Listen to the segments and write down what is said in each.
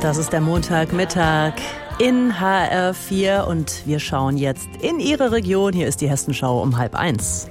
Das ist der Montagmittag in HR4 und wir schauen jetzt in Ihre Region. Hier ist die Hessenschau um 12:30.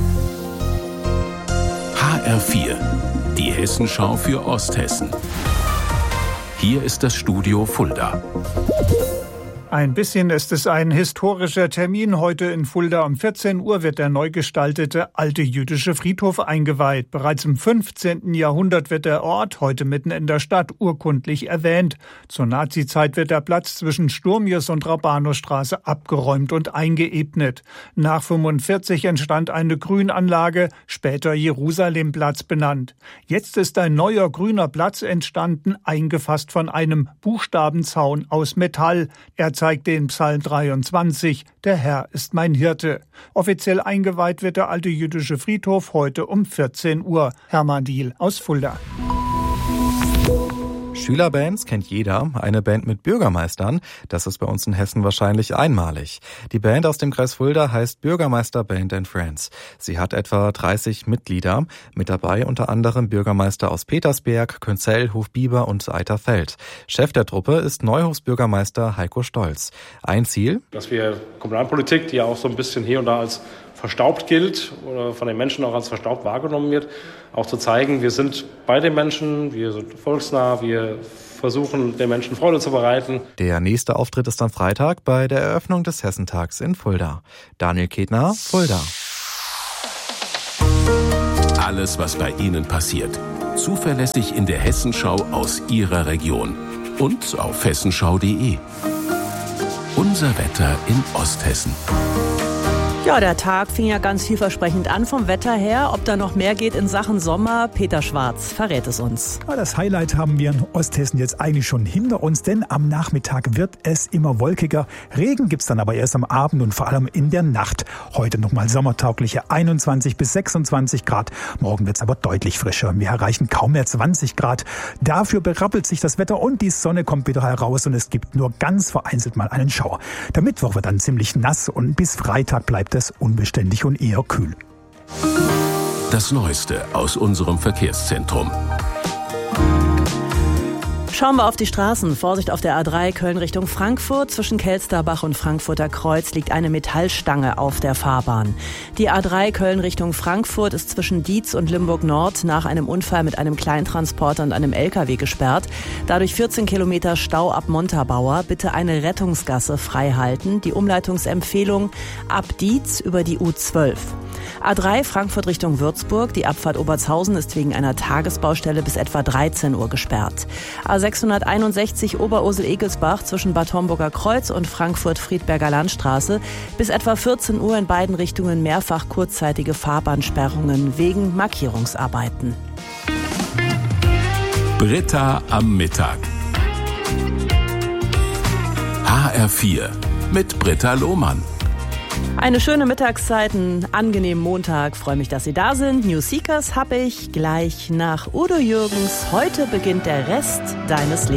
HR4, die Hessenschau für Osthessen. Hier ist das Studio Fulda. Ein bisschen ist es ein historischer Termin. Heute in Fulda um 14 Uhr wird der neu gestaltete alte jüdische Friedhof eingeweiht. Bereits im 15. Jahrhundert wird der Ort, heute mitten in der Stadt, urkundlich erwähnt. Zur Nazizeit wird der Platz zwischen Sturmius und Rabanusstraße abgeräumt und eingeebnet. Nach 45 entstand eine Grünanlage, später Jerusalemplatz benannt. Jetzt ist ein neuer grüner Platz entstanden, eingefasst von einem Buchstabenzaun aus Metall. Er zeigt den Psalm 23, der Herr ist mein Hirte. Offiziell eingeweiht wird der alte jüdische Friedhof heute um 14 Uhr. Hermann Diehl aus Fulda. Schülerbands kennt jeder, eine Band mit Bürgermeistern, das ist bei uns in Hessen wahrscheinlich einmalig. Die Band aus dem Kreis Fulda heißt Bürgermeister Band & Friends. Sie hat etwa 30 Mitglieder, mit dabei unter anderem Bürgermeister aus Petersberg, Künzell, Hofbiber und Eiterfeld. Chef der Truppe ist Neuhofsbürgermeister Heiko Stolz. Ein Ziel? Dass wir Kommunalpolitik, die ja auch so ein bisschen hier und da als verstaubt gilt oder von den Menschen auch als verstaubt wahrgenommen wird, auch zu zeigen, wir sind bei den Menschen, wir sind volksnah, wir versuchen, den Menschen Freude zu bereiten. Der nächste Auftritt ist am Freitag bei der Eröffnung des Hessentags in Fulda. Daniel Ketner, Fulda. Alles, was bei Ihnen passiert, zuverlässig in der Hessenschau aus Ihrer Region und auf hessenschau.de. Unser Wetter in Osthessen. Ja, der Tag fing ja ganz vielversprechend an vom Wetter her. Ob da noch mehr geht in Sachen Sommer, Peter Schwarz verrät es uns. Ja, das Highlight haben wir in Osthessen jetzt eigentlich schon hinter uns, denn am Nachmittag wird es immer wolkiger. Regen gibt's dann aber erst am Abend und vor allem in der Nacht. Heute nochmal sommertaugliche 21 bis 26 Grad. Morgen wird's aber deutlich frischer. Wir erreichen kaum mehr 20 Grad. Dafür berappelt sich das Wetter und die Sonne kommt wieder heraus und es gibt nur ganz vereinzelt mal einen Schauer. Der Mittwoch wird dann ziemlich nass und bis Freitag bleibt es unbeständig und eher kühl. Das Neueste aus unserem Verkehrszentrum. Schauen wir auf die Straßen. Vorsicht auf der A3 Köln Richtung Frankfurt. Zwischen Kelsterbach und Frankfurter Kreuz liegt eine Metallstange auf der Fahrbahn. Die A3 Köln Richtung Frankfurt ist zwischen Dietz und Limburg Nord nach einem Unfall mit einem Kleintransporter und einem LKW gesperrt. Dadurch 14 Kilometer Stau ab Montabaur. Bitte eine Rettungsgasse freihalten. Die Umleitungsempfehlung ab Dietz über die U12. A3 Frankfurt Richtung Würzburg. Die Abfahrt Obertshausen ist wegen einer Tagesbaustelle bis etwa 13 Uhr gesperrt. A661 Oberursel-Egelsbach zwischen Bad Homburger Kreuz und Frankfurt-Friedberger Landstraße bis etwa 14 Uhr in beiden Richtungen mehrfach kurzzeitige Fahrbahnsperrungen wegen Markierungsarbeiten. Britta am Mittag. HR4 mit Britta Lohmann. Eine schöne Mittagszeit, einen angenehmen Montag. Freue mich, dass Sie da sind. New Seekers habe ich gleich nach Udo Jürgens. Heute beginnt der Rest deines Lebens.